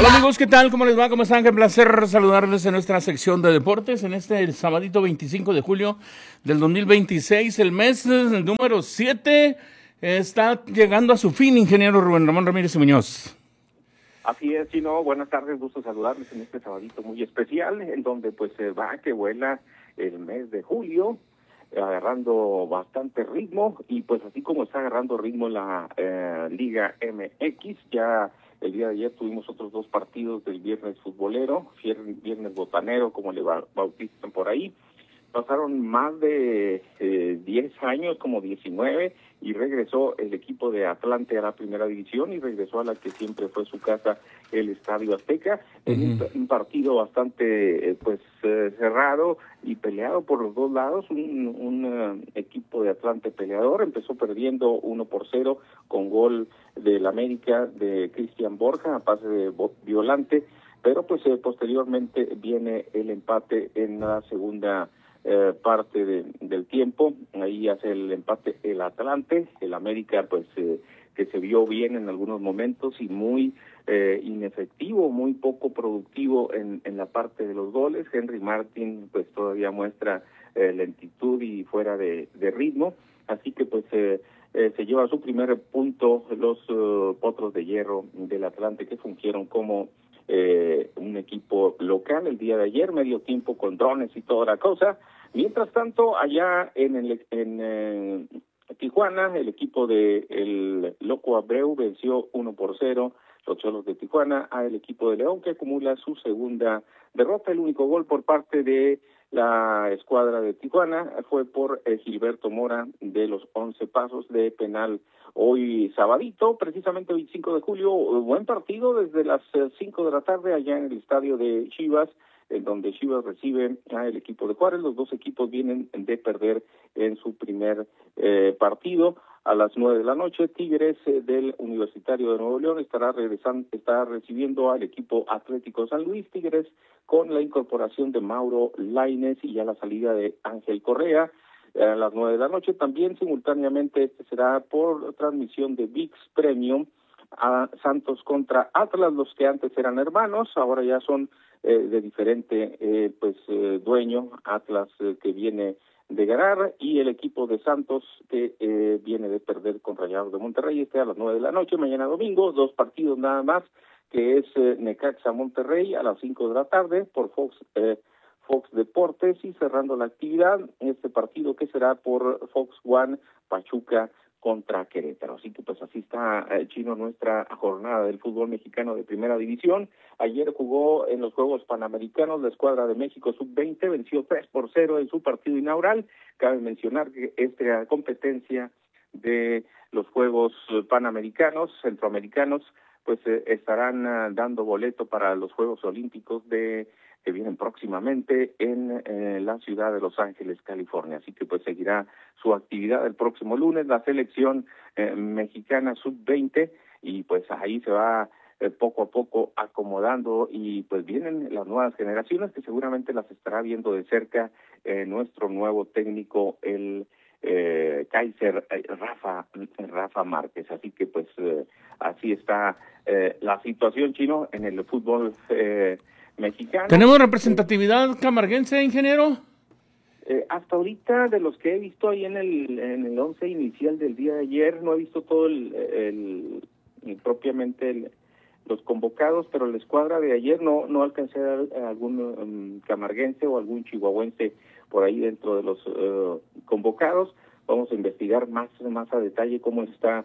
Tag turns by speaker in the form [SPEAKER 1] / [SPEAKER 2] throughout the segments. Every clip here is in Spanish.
[SPEAKER 1] Hola amigos, ¿qué tal? ¿Cómo les va? ¿Cómo están? Qué placer saludarles en nuestra sección de deportes en el sabadito 25 de julio del 2026. El mes número 7 está llegando a su fin, ingeniero Rubén Ramón Ramírez y Muñoz.
[SPEAKER 2] Así es, Chino, buenas tardes, gusto saludarles en este sabadito muy especial, en donde pues va que vuela el mes de julio, agarrando bastante ritmo, y pues así como está agarrando ritmo la Liga MX, ya el día de ayer tuvimos otros dos partidos del viernes futbolero, viernes botanero, como le bautizan por ahí. Pasaron más de 10 años, como 19, y regresó el equipo de Atlante a la primera división y regresó a la que siempre fue su casa, el Estadio Azteca, en un partido bastante cerrado y peleado por los dos lados. Un equipo de Atlante peleador empezó perdiendo 1-0 con gol del América de Cristian Borja a pase de Violante, pero pues posteriormente viene el empate en la segunda parte del tiempo. Ahí hace el empate el Atlante, el América pues que se vio bien en algunos momentos y muy inefectivo, muy poco productivo en la parte de los goles. Henry Martin pues todavía muestra lentitud y fuera de ritmo, así que pues se lleva su primer punto los Potros de Hierro del Atlante, que fungieron como un equipo local el día de ayer, medio tiempo con drones y toda la cosa. Mientras tanto, allá en Tijuana, el equipo de el Loco Abreu venció 1-0 los Cholos de Tijuana al equipo de León, que acumula su segunda derrota. El único gol por parte de la escuadra de Tijuana fue por Gilberto Mora de los 11 pasos de penal. Hoy sabadito, precisamente 25 de julio, buen partido desde las 5 de la tarde allá en el estadio de Chivas, en donde Chivas recibe al equipo de Juárez. Los dos equipos vienen de perder en su primer partido. A las 9 de la noche, Tigres del Universitario de Nuevo León está recibiendo al equipo Atlético San Luis. Tigres con la incorporación de Mauro Lainez y ya la salida de Ángel Correa. A las 9 de la noche también simultáneamente será por transmisión de ViX Premium a Santos contra Atlas, los que antes eran hermanos, ahora ya son de diferente dueño. Atlas que viene de ganar y el equipo de Santos que viene de perder con Rayados de Monterrey. A las 9 de la noche, mañana domingo, dos partidos nada más, que es Necaxa Monterrey a las 5 de la tarde por Fox Deportes, y cerrando la actividad, este partido que será por Fox One, Pachuca contra Querétaro. Así que pues así está, Chino, nuestra jornada del fútbol mexicano de primera división. Ayer jugó en los Juegos Panamericanos la escuadra de México Sub-20, venció 3-0 en su partido inaugural. Cabe mencionar que esta competencia de los Juegos Panamericanos, centroamericanos, pues estarán dando boleto para los Juegos Olímpicos que vienen próximamente en la ciudad de Los Ángeles, California. Así que pues seguirá su actividad el próximo lunes la selección mexicana Sub-20, y pues ahí se va poco a poco acomodando, y pues vienen las nuevas generaciones que seguramente las estará viendo de cerca nuestro nuevo técnico, el Kaiser Rafa Márquez. Así que pues así está la situación, Chino, en el fútbol mexicano.
[SPEAKER 1] ¿Tenemos representatividad camarguense, ingeniero?
[SPEAKER 2] Hasta ahorita, de los que he visto ahí en el 11 inicial del día de ayer, no he visto todo propiamente los convocados, pero la escuadra de ayer no alcancé a ver algún camarguense o algún chihuahuense por ahí dentro de los convocados. Vamos a investigar más a detalle cómo está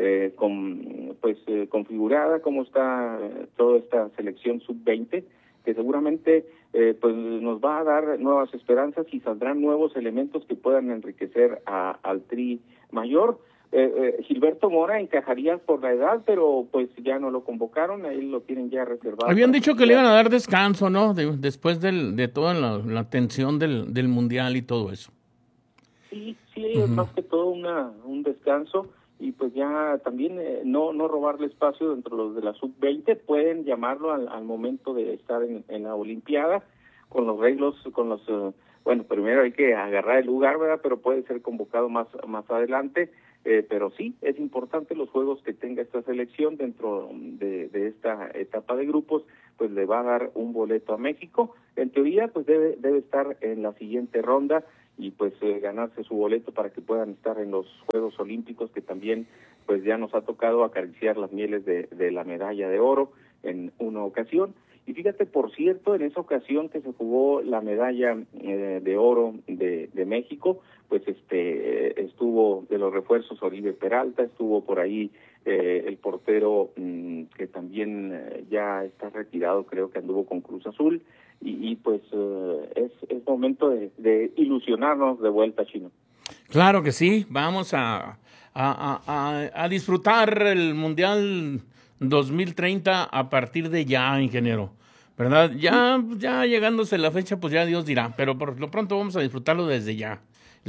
[SPEAKER 2] configurada, cómo está toda esta selección Sub-20, que seguramente pues nos va a dar nuevas esperanzas y saldrán nuevos elementos que puedan enriquecer al Tri mayor. Gilberto Mora encajaría por la edad, pero pues ya no lo convocaron, a él lo tienen ya reservado.
[SPEAKER 1] Habían dicho que le iban a dar descanso, ¿no? Después de toda la tensión del Mundial y todo eso.
[SPEAKER 2] Sí, más que todo un descanso, y pues ya también no robarle espacio dentro de los de la Sub-20. Pueden llamarlo al momento de estar en la Olimpiada, con los reglos, primero hay que agarrar el lugar, ¿verdad? Pero puede ser convocado más adelante. pero sí, es importante los juegos que tenga esta selección dentro de esta etapa de grupos, pues le va a dar un boleto a México. En teoría, pues debe estar en la siguiente ronda y pues ganarse su boleto para que puedan estar en los Juegos Olímpicos, que también pues ya nos ha tocado acariciar las mieles de la medalla de oro en una ocasión. Y fíjate, por cierto, en esa ocasión que se jugó la medalla de oro de México, pues estuvo de los refuerzos Oribe Peralta, estuvo por ahí el portero que también ya está retirado, creo que anduvo con Cruz Azul, y pues es momento de ilusionarnos de vuelta, Chino.
[SPEAKER 1] Claro que sí, vamos a disfrutar el Mundial 2030 a partir de ya, ingeniero, ¿verdad? Ya llegándose la fecha, pues ya Dios dirá, pero por lo pronto vamos a disfrutarlo desde ya.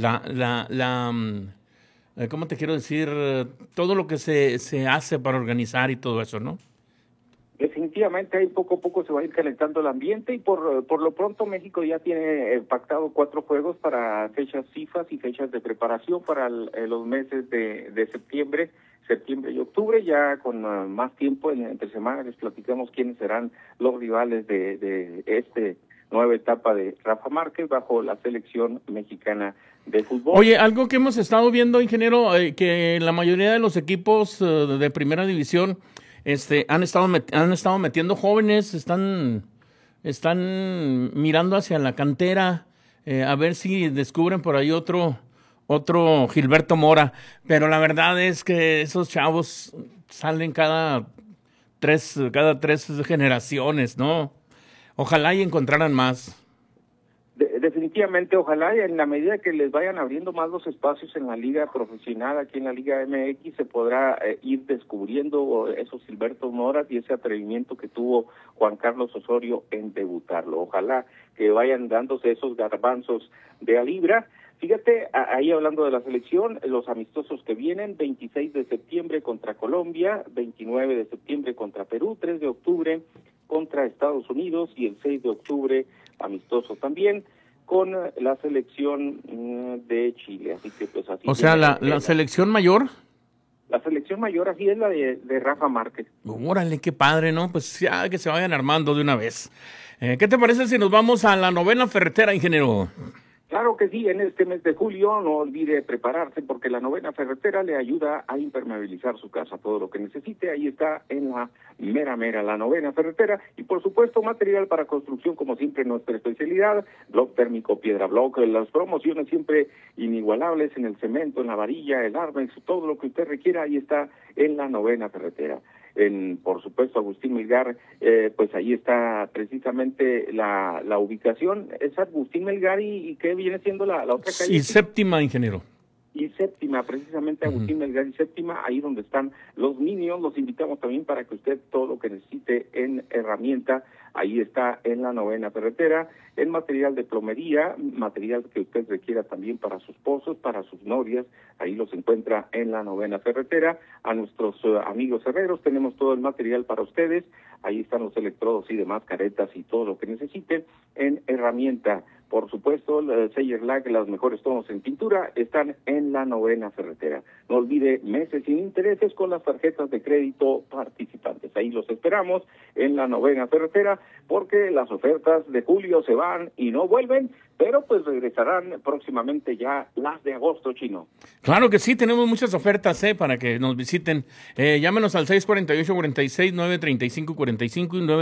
[SPEAKER 1] ¿Cómo te quiero decir? Todo lo que se hace para organizar y todo eso, ¿no?
[SPEAKER 2] Definitivamente ahí poco a poco se va a ir calentando el ambiente y por lo pronto México ya tiene pactado 4 juegos para fechas FIFA y fechas de preparación para los meses de septiembre y octubre, ya con más tiempo entre semanas les platicamos quiénes serán los rivales de esta nueva etapa de Rafa Márquez bajo la selección mexicana de fútbol.
[SPEAKER 1] Oye, algo que hemos estado viendo, ingeniero, que la mayoría de los equipos de primera división han estado metiendo jóvenes, están mirando hacia la cantera, a ver si descubren por ahí otro Gilberto Mora, pero la verdad es que esos chavos salen cada tres generaciones, ¿no? Ojalá y encontraran más.
[SPEAKER 2] Definitivamente, ojalá y en la medida que les vayan abriendo más los espacios en la liga profesional, aquí en la Liga MX, se podrá ir descubriendo esos Gilberto Moras y ese atrevimiento que tuvo Juan Carlos Osorio en debutarlo. Ojalá que vayan dándose esos garbanzos de a libra. Fíjate, ahí hablando de la selección, los amistosos que vienen, 26 de septiembre contra Colombia, 29 de septiembre contra Perú, 3 de octubre contra Estados Unidos y el 6 de octubre amistoso también con la selección de Chile. Así que pues así.
[SPEAKER 1] O sea, la selección mayor.
[SPEAKER 2] La selección mayor así es la de Rafa Márquez.
[SPEAKER 1] Órale, qué padre, ¿no? Pues ya que se vayan armando de una vez. ¿Qué te parece si nos vamos a la novena ferretera, ingeniero?
[SPEAKER 2] Claro que sí, en este mes de julio no olvide prepararse porque la novena ferretera le ayuda a impermeabilizar su casa, todo lo que necesite, ahí está en la mera, la novena ferretera, y por supuesto material para construcción, como siempre nuestra especialidad, bloc térmico, piedra bloc, las promociones siempre inigualables en el cemento, en la varilla, el armex, todo lo que usted requiera, ahí está en la novena ferretera. Por supuesto, Agustín Melgar, pues ahí está precisamente la ubicación, es Agustín Melgar y ¿qué viene siendo la otra calle?
[SPEAKER 1] Y séptima, ingeniero.
[SPEAKER 2] Y séptima, precisamente Agustín Melgar y séptima, ahí donde están los Minions, los invitamos también para que usted todo lo que necesite en herramienta, ahí está en la novena ferretera, en material de plomería, material que usted requiera también para sus pozos, para sus novias, ahí los encuentra en la novena ferretera. A nuestros amigos herreros tenemos todo el material para ustedes, ahí están los electrodos y demás, caretas y todo lo que necesiten en herramienta. Por supuesto, Sellerlac, las mejores tonos en pintura, están en la novena ferretera. No olvide meses sin intereses con las tarjetas de crédito participantes. Ahí los esperamos en la novena ferretera, porque las ofertas de julio se van y no vuelven, pero pues regresarán próximamente ya las de agosto, Chino.
[SPEAKER 1] Claro que sí, tenemos muchas ofertas para que nos visiten. Llámenos al 648-46, 935-45 y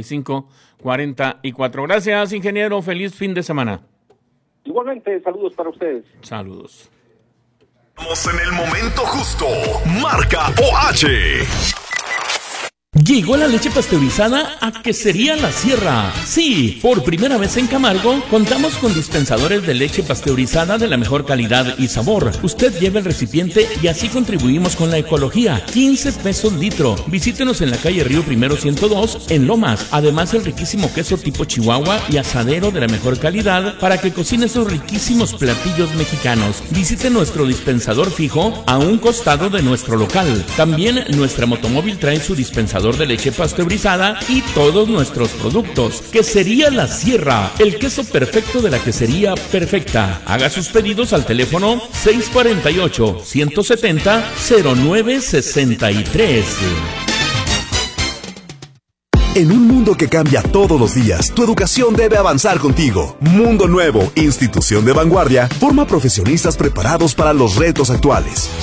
[SPEAKER 1] 935-44. Gracias, ingeniero. Feliz fin de semana.
[SPEAKER 2] Igualmente, saludos para ustedes.
[SPEAKER 1] Saludos.
[SPEAKER 3] Estamos en el momento justo. Marca OH.
[SPEAKER 4] Llegó la leche pasteurizada a Quesería La Sierra. Sí, por primera vez en Camargo, contamos con dispensadores de leche pasteurizada de la mejor calidad y sabor. Usted lleva el recipiente y así contribuimos con la ecología. 15 pesos litro. Visítenos en la calle Río Primero 102, en Lomas. Además, el riquísimo queso tipo Chihuahua y asadero de la mejor calidad para que cocine esos riquísimos platillos mexicanos. Visite nuestro dispensador fijo a un costado de nuestro local. También nuestra motomóvil trae su dispensador dispensador de leche pasteurizada y todos nuestros productos. Quesería La Sierra, el queso perfecto de la quesería perfecta. Haga sus pedidos al teléfono 648-170-0963.
[SPEAKER 3] En un mundo que cambia todos los días, tu educación debe avanzar contigo. Mundo Nuevo, institución de vanguardia, forma profesionistas preparados para los retos actuales.